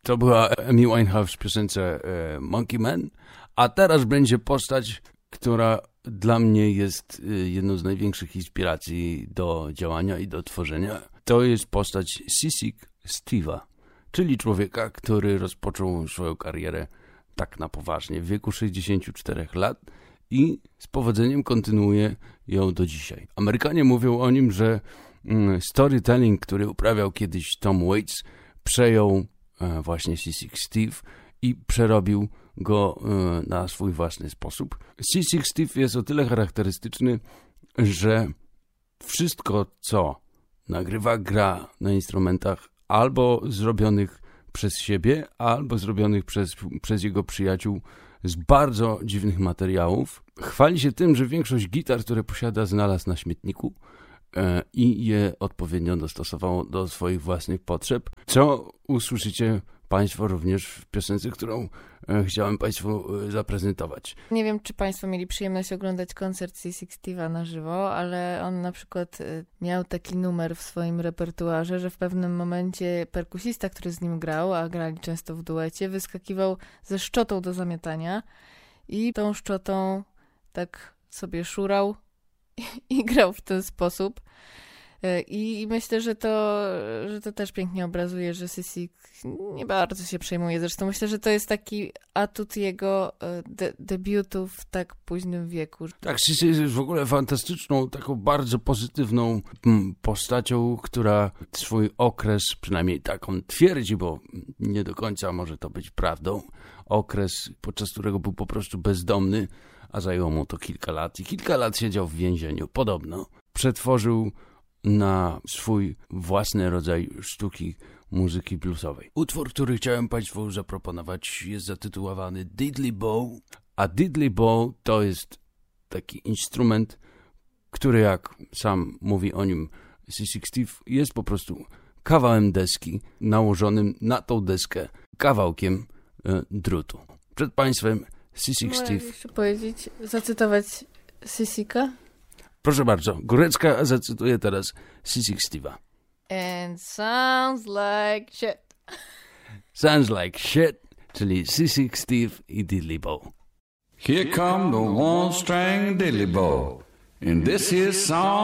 To była Amy Winehouse w piosence Monkey Man, a teraz będzie postać, która dla mnie jest jedną z największych inspiracji do działania i do tworzenia. To jest postać Sissy Steve'a, czyli człowieka, który rozpoczął swoją karierę tak na poważnie w wieku 64 lat i z powodzeniem kontynuuje ją do dzisiaj. Amerykanie mówią o nim, że storytelling, który uprawiał kiedyś Tom Waits, przejął właśnie Sissy Steve i przerobił go na swój własny sposób. Sissy Steve jest o tyle charakterystyczny, że wszystko, co nagrywa, gra na instrumentach albo zrobionych przez siebie, albo zrobionych przez jego przyjaciół z bardzo dziwnych materiałów. Chwali się tym, że większość gitar, które posiada, znalazł na śmietniku i je odpowiednio dostosował do swoich własnych potrzeb, co usłyszycie Państwo również w piosence, którą chciałem Państwu zaprezentować. Nie wiem, czy Państwo mieli przyjemność oglądać koncert Sissy Steve'a na żywo, ale on na przykład miał taki numer w swoim repertuarze, że w pewnym momencie perkusista, który z nim grał, a grali często w duecie, wyskakiwał ze szczotą do zamiatania i tą szczotą tak sobie szurał i grał w ten sposób. I myślę, że to też pięknie obrazuje, że Sissy nie bardzo się przejmuje. Zresztą myślę, że to jest taki atut jego debiutu w tak późnym wieku. Tak, Sissy jest w ogóle fantastyczną, taką bardzo pozytywną postacią, która swój okres, przynajmniej tak on twierdzi, bo nie do końca może to być prawdą, okres, podczas którego był po prostu bezdomny, a zajęło mu to kilka lat i kilka lat siedział w więzieniu, podobno. Przetworzył na swój własny rodzaj sztuki muzyki bluesowej. Utwór, który chciałem Państwu zaproponować, jest zatytułowany Diddley Bow, a Diddley Bow to jest taki instrument, który, jak sam mówi o nim Sissy Steve, jest po prostu kawałem deski nałożonym na tą deskę kawałkiem drutu. Przed Państwem Sissy Steve. Jeszcze powiedzieć, zacytować Sissy'ka? Proszę bardzo, Górecka zacytuje teraz Sissy Steve'a. And sounds like shit. Sounds like shit, czyli Sissy Steve i Diddley Bow. Here come the one-string diddley bow. And this here song